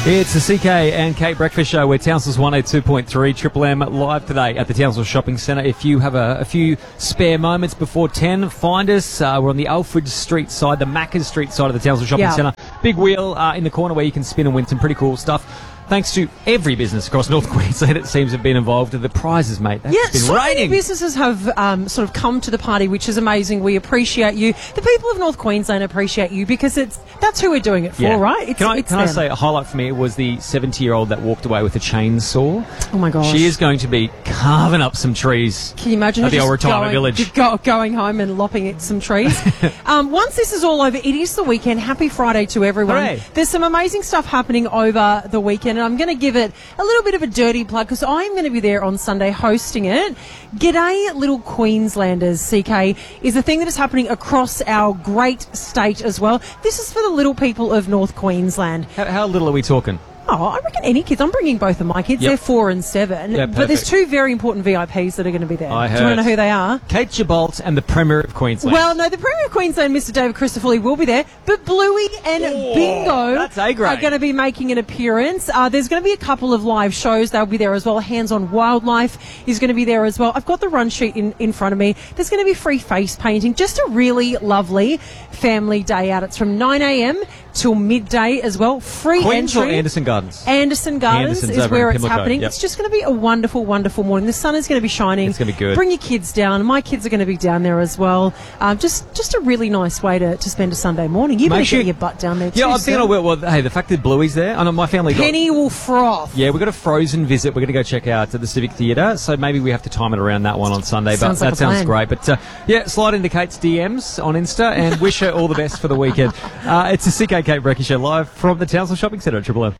It's the CK and Kate Breakfast Show. We're Townsville's 102.3 Triple M live today at the Townsville Shopping Centre. If you have a few spare moments before 10, find us. We're on the Alfred Street side, the Macca's Street side of the Townsville Shopping Centre. Big wheel in the corner where you can spin and win some pretty cool stuff. Thanks to every business across North Queensland that seems to have been involved in the prizes, mate. That's been raining. Many businesses have sort of come to the party, which is amazing. We appreciate you. The people of North Queensland appreciate you because that's who we're doing it for, right? Can I say a highlight for me was the 70-year-old that walked away with a chainsaw. Oh my gosh. She is going to be carving up some trees. Can you imagine at the old retirement village? Going home and lopping at some trees. Once this is all over, it is the weekend. Happy Friday to everyone. Hooray. There's some amazing stuff happening over the weekend, and I'm going to give it a little bit of a dirty plug because I'm going to be there on Sunday hosting it. G'day, Little Queenslanders, CK, is a thing that is happening across our great state as well. This is for the little people of North Queensland. How little are we talking? Oh, I reckon any kids. I'm bringing both of my kids. Yep. They're 4 and 7. Yeah, but there's 2 very important VIPs that are going to be there. I heard. Do you want to know who they are? Kate Gibault and the Premier of Queensland. Well, no, the Premier of Queensland, Mr. David Christoffoli, will be there. But Bluey and Bingo that's A-grade. are going to be making an appearance. There's going to be a couple of live shows. They'll be there as well. Hands on Wildlife is going to be there as well. I've got the run sheet in front of me. There's going to be free face painting. Just a really lovely family day out. It's from 9 a.m. till midday as well. Free Queens entry. or Anderson Gardens? Anderson Gardens Anderson's is where it's Pimlico, happening. yep. It's just going to be a wonderful, wonderful morning. The sun is going to be shining. It's going to be good. Bring your kids down. My kids are going to be down there as well. Just a really nice way to spend a Sunday morning. You better get your butt down there too. Yeah, I'm thinking I will. Well, hey, the fact that Bluey's there, I know my family Penny will froth. Yeah, we've got a Frozen visit. We're going to go check out the Civic Theatre, so maybe we have to time it around that one on Sunday. Sounds but like that a sounds plan. great. But yeah, slide into Kate's DMs on Insta and wish her all the best for the weekend. It's the CK Kate Brecky Show live from the Townsville Shopping Centre at Triple M.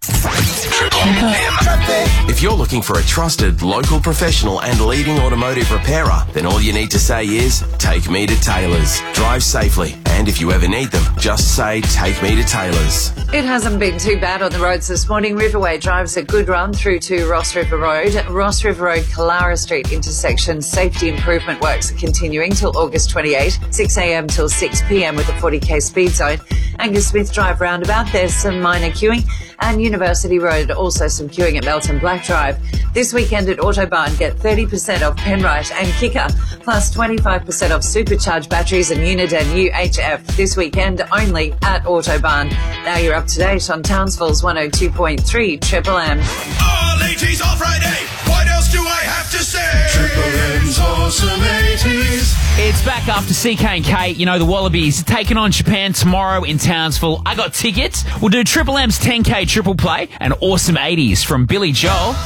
If you're looking for a trusted local professional and leading automotive repairer, then all you need to say is, take me to Taylor's. Drive safely, and if you ever need them, just say, take me to Taylor's. It hasn't been too bad on the roads this morning. Riverway drives a good run through to Ross River Road. Ross River Road, Kalara Street intersection. Safety improvement works are continuing till August 28, 6 a.m. till 6 p.m. with a 40k speed zone. Angus Smith Drive roundabout, there's some minor queuing. And University Road, also some queuing at Melton Black Drive. This weekend at Autobarn, get 30% off Penrite and Kicker, plus 25% off supercharged batteries and Uniden UHF this weekend only at Autobarn. Now you're up to date on Townsville's 102.3 Triple M. Oh, 80s all Friday. What else do I have to say? Triple M's awesome 80s. It's back after CK and Kate. You know, the Wallabies taking on Japan tomorrow in Townsville. I got tickets. We'll do Triple M's 10K triple play and awesome 80s from Billy Joel.